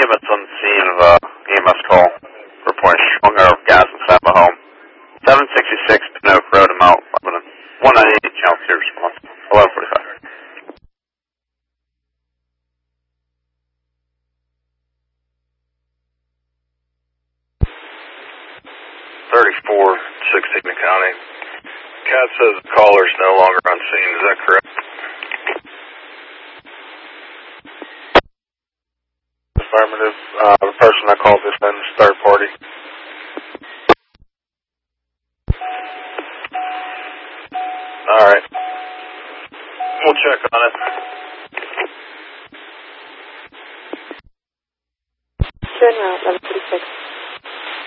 EMS on the scene of EMS call. Reporting strong arrow of gas inside my home. 766 Pin Oak Road, I'm out. 198 channel 2 response. 1145. 3416 in the county. Cat says the caller is no longer on scene. Is that correct? Affirmative. The person I called this in is third party. Alright. We'll check on it. Turn around, 1146.